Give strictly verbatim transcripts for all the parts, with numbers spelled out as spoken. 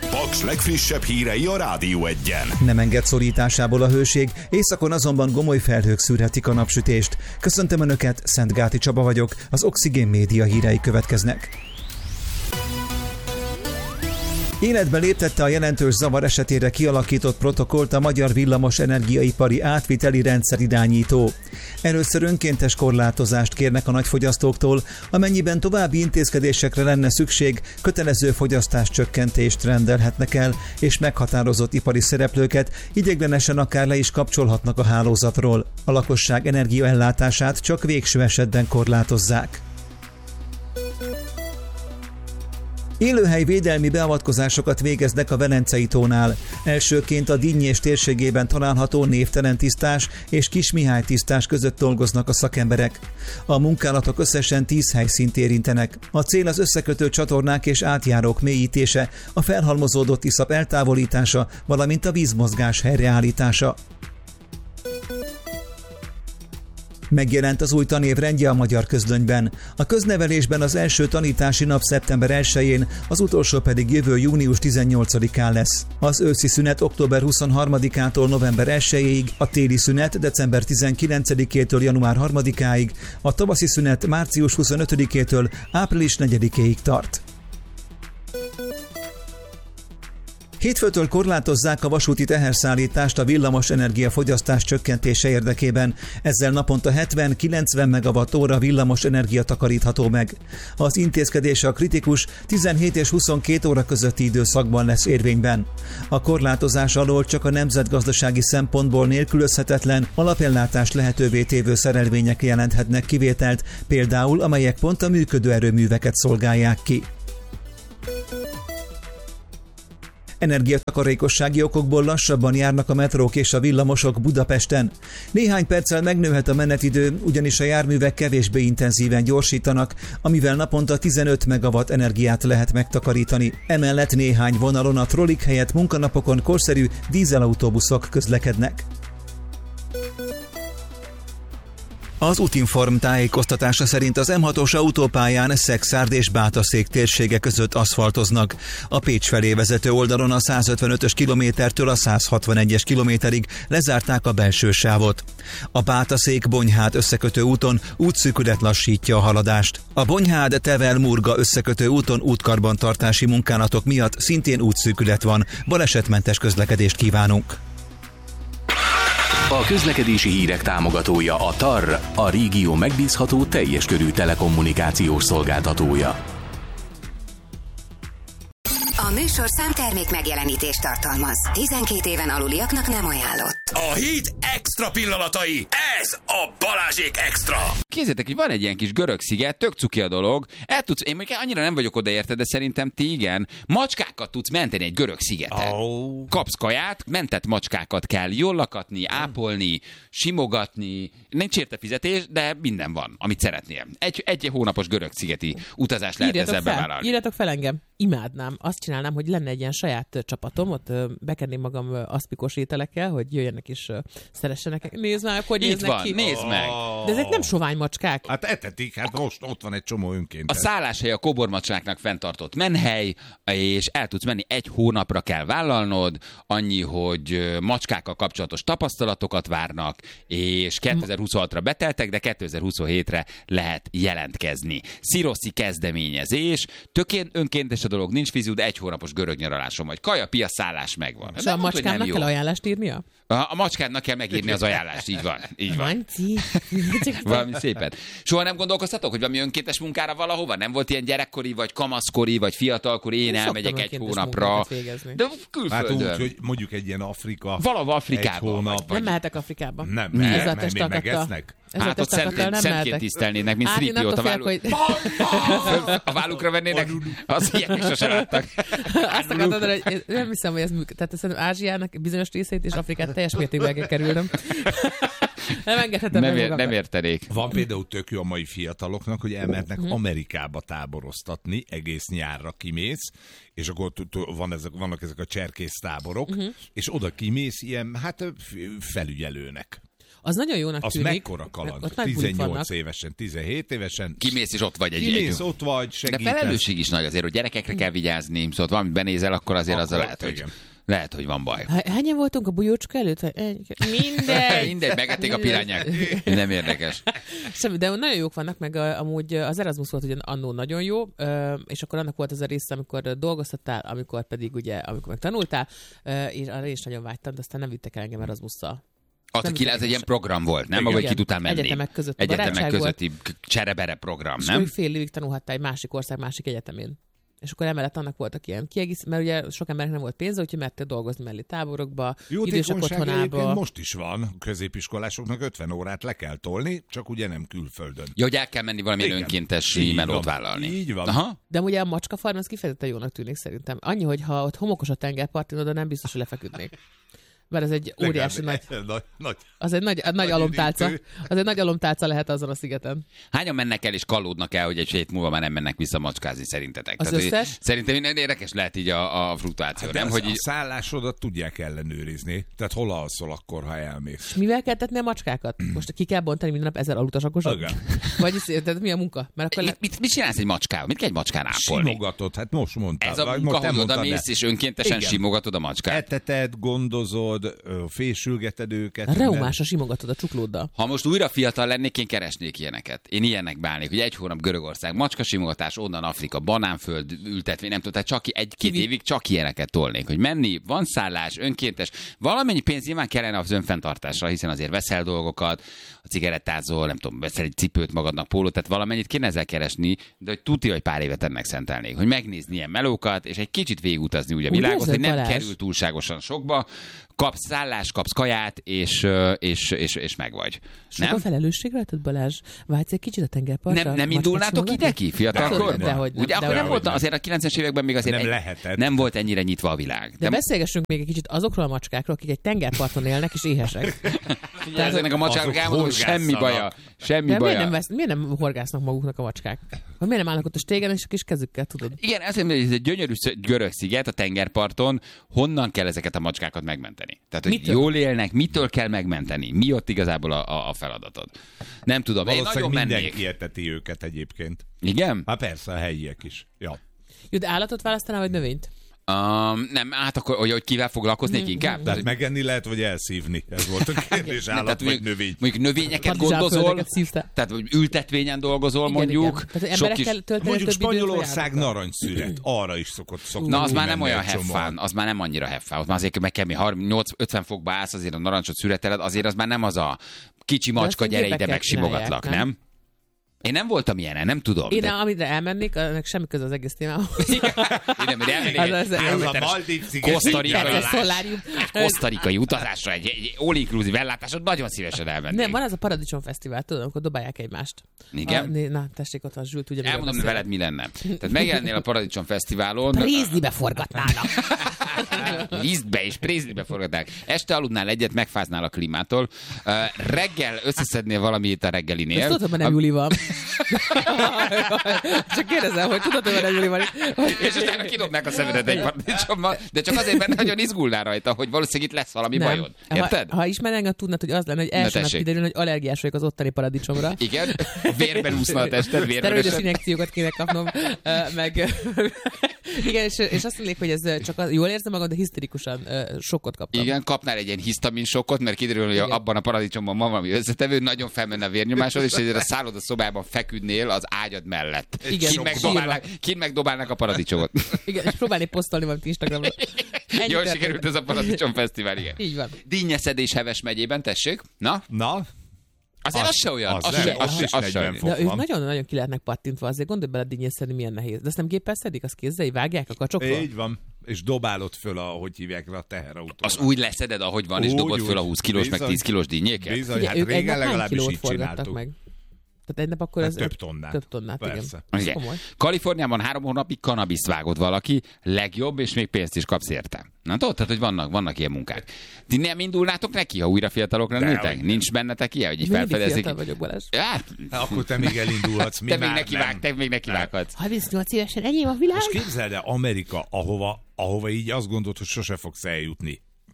Paks legfrissebb hírei a Rádió Egyen. Nem enged szorításából a hőség, északon azonban gomoly felhők szűrhetik a napsütést. Köszöntöm Önöket, Szentgáti Csaba vagyok, az Oxigén Média hírei következnek. Életbe léptette a jelentős zavar esetére kialakított protokollt a Magyar Villamos Energiaipari Átviteli Rendszerirányító. Először önkéntes korlátozást kérnek a nagyfogyasztóktól, amennyiben további intézkedésekre lenne szükség, kötelező fogyasztáscsökkentést rendelhetnek el, és meghatározott ipari szereplőket ideiglenesen akár le is kapcsolhatnak a hálózatról. A lakosság energiaellátását csak végső esetben korlátozzák. Élőhelyvédelmi beavatkozásokat végeznek a Velencei tónál. Elsőként a Dinnyés térségében található Névtelen tisztás és Kismihály tisztás között dolgoznak a szakemberek. A munkálatok összesen tíz helyszínt érintenek. A cél az összekötő csatornák és átjárók mélyítése, a felhalmozódott iszap eltávolítása, valamint a vízmozgás helyreállítása. Megjelent az új tanévrendje a Magyar Közlönyben. A köznevelésben az első tanítási nap szeptember elsején, az utolsó pedig jövő június tizennyolcadikán lesz. Az őszi szünet október huszonharmadikától november elsejéig, a téli szünet december tizenkilencedikétől január harmadikáig, a tavaszi szünet március huszonötödikétől április negyedikéig tart. Hétfőtől korlátozzák a vasúti teherszállítást a villamos energiafogyasztás csökkentése érdekében. Ezzel naponta hetven-kilencven megawatt-óra villamos energia takarítható meg. Az intézkedés a kritikus tizenhét és huszonkét óra közötti időszakban lesz érvényben. A korlátozás alól csak a nemzetgazdasági szempontból nélkülözhetetlen, alapellátást lehetővé tévő szerelvények jelenthetnek kivételt, például amelyek pont a működő erőműveket szolgálják ki. Energiatakarékossági okokból lassabban járnak a metrók és a villamosok Budapesten. Néhány perccel megnőhet a menetidő, ugyanis a járművek kevésbé intenzíven gyorsítanak, amivel naponta tizenöt megawatt energiát lehet megtakarítani. Emellett néhány vonalon a trollik helyett munkanapokon korszerű dízelautóbuszok közlekednek. Az Útinform tájékoztatása szerint az M hatos autópályán Szexárd és Bátaszék térsége között aszfaltoznak. A Pécs felé vezető oldalon a százötvenötös kilométertől a százhatvanegyes kilométerig lezárták a belső sávot. A Bátaszék-Bonyhád összekötő úton útszűkület lassítja a haladást. A Bonyhád-Tevel-Murga összekötő úton útkarbantartási munkálatok miatt szintén útszűkület van. Balesetmentes közlekedést kívánunk! A közlekedési hírek támogatója a té á er, a régió megbízható teljes körű telekommunikációs szolgáltatója. A műsorszám termék megjelenítést tartalmaz. tizenkét éven aluliaknak nem ajánlott. A hét extra pillanatai, ez a Balázsék extra! Képzeljétek, hogy van egy ilyen kis görög sziget, tök cuki a dolog. El tudsz, én mondjuk annyira nem vagyok odaérte, de szerintem ti igen. Macskákat tudsz menteni egy görög szigeten. Oh. Kapsz kaját, mentett macskákat kell jól lakatni, ápolni, simogatni. Nincs érte fizetés, de minden van, amit szeretnél. Egy, egy hónapos görög szigeti utazás lehet írjatok ezzel fel, bevállalni. Írjatok fel engem. Imádnám. Azt csinálnám, hogy lenne egy ilyen saját csapatom, ott bekenném magam aszpikos ételekkel, hogy jöjjenek és szeressenek. Nézd már, hogy néznek van, ki. Nézd meg. De ezek nem sovány macskák. Hát etetik, hát most ott van egy csomó önként. A szálláshely a kobormacskáknak fenntartott menhely, és el tudsz menni, egy hónapra kell vállalnod, annyi, hogy macskákkal kapcsolatos tapasztalatokat várnak, és kétezer-huszonhatra beteltek, de kétezer-huszonhétre lehet jelentkezni. Sziroszi kezdeményezés, tökén önkéntes a dolog, nincs fiziú, de egy hónapos görög nyaraláson vagy. Kaja, pia, szállás megvan. És a macskámnak kell ajánlást írnia? A, a macskának kell megírni az ajánlást, így van. Így van. Manci. Valami szépen. Soha nem gondolkoztatok, hogy valami önkéntes munkára valahova? Nem volt ilyen gyerekkori, vagy kamaszkori, vagy fiatalkori, én, én elmegyek egy hónapra. De külföldön. Hát úgy, hogy mondjuk egy ilyen Afrika. Valahol Afrikában. Nem mehetek Afrikába. Nem, nem, ez a nem, nem megesznek. Hát ott szentként tisztelnének, mint Szripiót a válluk. Hogy... a vállukra vennének, az ilyenek sose láttak. Azt akartam mondani, hogy nem hiszem, hogy ez működik. Tehát szerintem Ázsiának bizonyos részét és Afrikát teljes mértékben kell kerülnöm. Nem engedhetem nem, meg ér, nem értenék. Van például tök jó a mai fiataloknak, hogy elmehetnek uh-huh. Amerikába táboroztatni, egész nyárra kimész, és akkor van ezek, vannak ezek a cserkész táborok, uh-huh. és oda kimész ilyen, hát felügyelőnek. Az nagyon jónak az tűnik. mekkora kaland? Ott nagy bulik tizennyolc vannak. évesen, tizenhét évesen. Kimész és ott vagy egy Kimész, egy. ott vagy, segítesz. De felelősség is nagy azért, hogy gyerekekre kell vigyázni, szóval valamit benézel, akkor azért Akkor, az lehet, hogy, igen. lehet, hogy van baj. Há- Hányan voltunk a bujócska előtt? Mindegy. Mindegy, megették a pirányák. Nem érdekes. Semmi, de nagyon jók vannak, meg a, amúgy az Erasmus volt ugye annó nagyon jó, ö, és akkor annak volt az a része, amikor dolgoztattál, amikor pedig ugye, amikor meg tanultál, ö, és arra is nagyon vágytam, de aztán nem vittek el engem Erasmusszal. Az, Nem ki, ez egy ilyen program volt, nem? Ahogy ki tudtál menni. Egyetemek között Egyetemek barátság közötti cserebere program, És nem? még fél évig tanulhattál egy másik ország, másik egyetemén. És akkor emellett annak voltak ilyen kiegész, mert ugye sok embernek nem volt pénze, úgyhogy mertél dolgozni mellé táborokba, idősek Jótékonyság egyébként otthonába. most is van, középiskolásoknak ötven órát le kell tolni, csak ugye nem külföldön. Ja, hogy el kell menni valamilyen Igen. önkéntes Így melót van. vállalni. Így van. Aha. De ugye a macskafarm az kifejezetten jónak tűnik szerintem. Annyi, hogy ha ott homokos a tengerpartin, oda nem biztos, hogy lefeküdnék. Mert ez egy óriási nagy, nagy, nagy. az egy nagy, nagy, nagy alomtálca. Az egy nagy alomtálca lehet azon a szigeten. Hányan mennek el és kallódnak el, hogy egy hét múlva már nem mennek vissza macskázni szerintetek? Az Tehát, hogy összes? Szerintem minden érdekes lehet így a, a fluktuáció, Hát nem? az, Hogy a így, szállásodat tudják ellenőrizni. Tehát hol alszol akkor, ha elmész. És mivel kell tetni a macskákat? Most ki kell bontani minden nap ezer alutasakosat? Igen. Vagy tehát mi a munka? Mert akkor le... mit, mit, mit csinálsz egy macskával? Mit kell egy macskán ápolni? Simogatod, hát most mondtál. Ez a vagy munka, most nem hogy oda mondtad, mész de- és önkéntesen Igen. simogatod a macskát. Eteted, gondozod, ö, fésülgeted őket. Reumásra simogatod a csuklóddal. Ha most újra fiatal lennék, én keresnék ilyeneket. Én ilyenek bálnék, hogy egy hónap Görögország, macska simogatás, onnan Afrika, banánföld, ültetvény, nem tudom, tehát csak egy-két Kivi- évig csak ilyeneket tolnék, hogy menni, van szállás, önkéntes, valamennyi pénz nyilván kellene az önfenntartásra, hiszen azért veszel dolgokat, a cigarettázol, nem tudom, veszel egy cipőt magadnak, pólót, tehát valamennyit kéne ezzel keresni, de hogy tuti, hogy pár évet ennek szentelnék, hogy megnézni ilyen melókat, és egy kicsit végigutazni úgy a Úgy világot, érzed, hogy nem Balázs? kerül túlságosan sokba, kapsz szállást, kapsz kaját, és, ö, és, és, és megvagy. Sok a Nem? felelősség rajtad, Balázs? Vágysz egy kicsit a tengerpartra? Nem, nem Macskát indulnátok simogatni? ide ki fiatal Dehogy korban? nem, dehogy nem, Ugye akkor dehogy nem nem. volt, azért a kilencvenes években még azért Nem egy, lehetett. nem volt ennyire nyitva a világ. De De, beszélgessünk még egy kicsit azokról a macskákról, akik egy tengerparton élnek és éhesek. tehát ennek a macsáknak azok elmondom, semmi horgászanak. baja. Semmi De miért baja. nem, vesz, miért nem horgásznak maguknak a macskák? Vagy miért nem állnak ott a stégen és a kis kezükkel, tudod? Igen, azt mondom, hogy ez egy gyönyörű sz- görög sziget a tengerparton, honnan kell ezeket a macskákat megmenteni? Tehát, hogy Mitől? jól élnek, mitől kell megmenteni? Mi ott igazából a, a, a feladatod? Nem tudom, én nagyon Valószínűleg mennék. mindenki érteti őket egyébként. Igen? Hát persze, a helyiek is. Ja. Jó, de állatot választanál, vagy növényt? Um, nem, hát akkor, hogy, hogy kivel foglalkoznék inkább? Tehát megenni lehet, vagy elszívni? Ez volt a kérdés, Nem, állat tehát vagy mondjuk, növény. mondjuk növényeket gondozol, Partizánföldeket szívtál. tehát hogy ültetvényen dolgozol Igen, mondjuk. igen. Tehát, hogy sok emberekkel kis... tölteni Mondjuk több időt, vagy Spanyolország állatokkal? narancsszüret. Arra is szokott szokott. Na, az már nem menni olyan egy csomó. heffán, az már nem annyira heffán. Ott már azért meg kell mi harminc ötven fokba állsz, azért a narancsot szüreteled, azért az már nem az a kicsi macska, azt gyere ide, gépekkel megsimogatlak, csinálják, nem? Én nem voltam ilyenen, nem tudom. Én, de... amire elmennék, annak semmi köze az egész témához. Én nem, de elmennék Az- egy az- Ez a kilométeres Maldiv sziget. kosztarikai, Perces szolárium. kosztarikai utazásra, egy, egy all-inclusive ellátásot nagyon szívesen elmennék. Nem, van az a Paradicsom Fesztivál, tudom, amikor dobálják egymást. Igen? A, né- na, tessék, ott van Zsült, ugye. Elmondom veled, mi lenne. Tehát megjelennél a Paradicsom Fesztiválon. Prézlibe forgatnának. Lisztbe és prézlibe forgatnák. Este aludnál egyet, megfáznál a klímától. Uh, reggel összeszednél valamit a reggelinél. Ezt tudod, hogy nem Juli van. Csak kérdezem, hogy tudod, hogy nem Juli van. És utána kidobnák a szemedet egy paradicsommal, de csak azért, mert nagyon izgulnál rajta, hogy valószínűleg itt lesz valami Nem. bajod. Érted? Ha, ha ismer engem, tudnád, hogy az lenne, hogy első nap tessék. kiderül, hogy allergiás vagyok az ottani paradicsomra. Igen? Vérben úszna a tested, vérben Szteroides ösen. injekciókat kéne kapnom, ö, meg... Igen, és, és azt mondják, hogy ez csak az, jól érzem magam, de hiszterikusan ö, sokkot kaptam. Igen, kapnál egy ilyen hisztamin sokkot, mert kiderül, hogy Igen. abban a paradicsomban van valami összetevő, nagyon felmenne a vérnyomásod, és ezért a szállod szobában feküdnél az ágyad mellett. Igen, Kint megdobálnák, kint megdobálnak a paradicsomot. Igen, és próbálni posztolni valamit Instagramra. Ennyi Jól történt. sikerült ez a paradicsom fesztivál, igen. Így van. Dinnyeszedés Heves megyében, tessék. Na? Na, Azért az, az se olyan. az Az, nem, se, az az, se, is az se negyven olyan. fok. De ők van. nagyon-nagyon ki lehetnek pattintva, azért gondolj bele dinnyészedni, milyen nehéz. De azt nem géppel szedik, az kézzel, így vágják a kacsokról? így van. És dobálod föl, a, hogy hívják le a teherautóra. Az úgy leszeded, ahogy van, és Úgy, dobod föl a úgy. húsz kilós, meg Bizony. tíz kilós dinnyéket? Bizony, Ugye, hát ők egy régen nap hány legalábbis kilót így forgattak csináltuk. meg? Tehát egy nap akkor Hát ez... több tonnát. Több tonnát, Persze. igen. Ez Igen. komoly. Kaliforniában három hónapig kanabiszt vágott valaki, legjobb, és még pénzt is kapsz érte. Na tudod, tehát, hogy vannak, vannak ilyen munkák. Ti nem indulnátok neki, ha újra fiatalok lennétek? Dehogy. Nincs bennetek ilyen, hogy így Mindig felfedezik? fiatal vagyok, Balázs. Hát, Hát akkor te még elindulhatsz, mi te már még neki nem. vág, te még neki vághatsz. harmincnyolc évesen enyém a világ? És képzeld el, Amerika, ahova, ahova így azt gondolod, hogy sose fogsz eljutni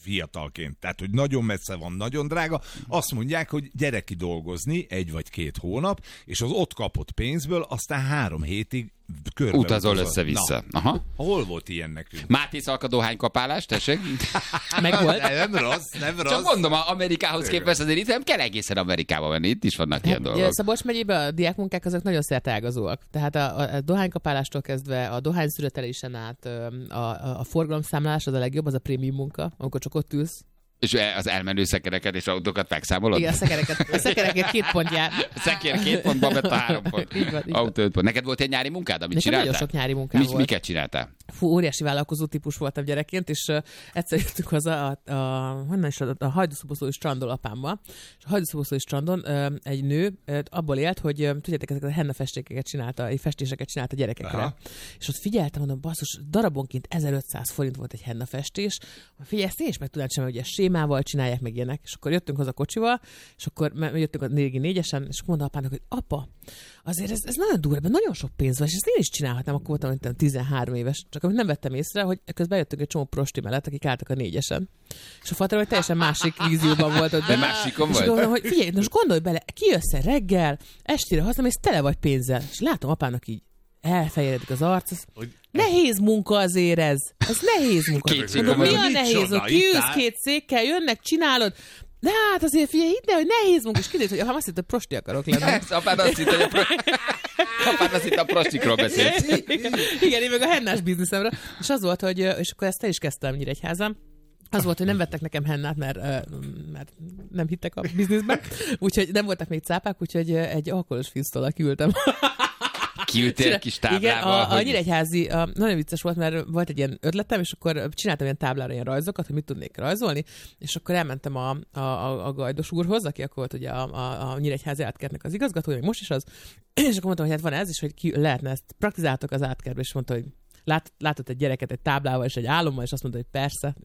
fiatalként. Tehát, hogy nagyon messze van, nagyon drága. Azt mondják, hogy gyere ki dolgozni egy vagy két hónap, és az ott kapott pénzből aztán három hétig körbe utazol össze-vissza. Na, Aha. hol volt ilyen nekünk? Máté szalkadóhány kapálás, tessék? Meg volt. Nem rossz, nem rossz. Csak mondom, a Amerikához képest azért itt nem kell egészen Amerikába menni, itt is vannak ilyen dolgok. Szabolcs megyében a diákmunkák azok nagyon szerteágazóak. Tehát a, a, a dohánykapálástól kezdve a dohányszüretelésen át a, a, a forgalomszámlálás az a legjobb, az a prémium munka, amikor csak ott ülsz. És az elmenő szekereket és autókat megszámolod? Igen, a szekereket, a szekereket két pont jár. A szekér két pont, babett a három pont. Így van, így Autó öt pont. Neked volt egy nyári munkád, amit Nekem csináltál? nagyon sok nyári munkám Mi, volt. Miket csináltál? Fú, óriási vállalkozó típus voltam gyerekként, és uh, egyszer jöttünk haza a, a, honnan is, a, a hajdúszoboszlói strandon apámmal, és a hajdúszoboszlói strandon uh, egy nő uh, abból élt, hogy uh, tudjátok, ezeket a henna festékeket csinálta, festéseket csinált a gyerekekre. Aha. És ott figyeltem, mondom, basszus, darabonként ezerötszáz forint volt egy henna festés. Figyelj, ezt én is meg tudnám csinálni, hogy ezt sémával csinálják meg ilyenek. És akkor jöttünk haza kocsival, és akkor jöttünk a négy négyesen, és akkor mondta apának, hogy apa, azért ez, ez nagyon durva, nagyon sok pénz van, és ezt én is csinálhatnám, akkor voltam, mint tizenhárom éves. Csak amit nem vettem észre, hogy közben jöttünk egy csomó prosti mellett, akik álltak a négyesen. És a fater, hogy teljesen másik vízióban volt ott. De másikon volt? És gondolom, hogy figyelj, most gondolj bele, kijössz reggel, estére hazamész, tele vagy pénzzel. És látom apának így elfejeredik az arc, az nehéz munka azért ez. Ez nehéz munka. Mondom, mi a nehéz? Kiülsz két székkel, jönnek, csinálod. De hát azért figyelj, hidd el, hogy nehéz munka, és kiderült, hogy ha azt hitt, hogy prosti akarok lenni. Ez, apád azt hitt, hogy a, pro... apád azt hitt, a prostikról beszélsz. Igen, én meg a hennás bizniszemre. És az volt, hogy, és akkor ezt el is kezdtem Nyíregyházán. Az volt, hogy nem vettek nekem hennát, mert, mert nem hittek a bizniszben. Úgyhogy nem voltak még cápák, úgyhogy egy alkoholos fisztollal kiültem. Kiültél egy kis táblával? Igen, a, a hogy... Nyíregyházi, a, nagyon vicces volt, mert volt egy ilyen ötletem, és akkor csináltam ilyen táblára ilyen rajzokat, hogy mit tudnék rajzolni, és akkor elmentem a, a, a, a Gajdos úrhoz, aki akkor volt ugye a, a, a Nyíregyházi átkertnek az igazgatója, most is az, és akkor mondtam, hogy hát van ez, és hogy ki lehetne ezt praktizáltok az átkertbe, és mondta, hogy lát, látott egy gyereket egy táblával és egy álommal, és azt mondta, hogy persze,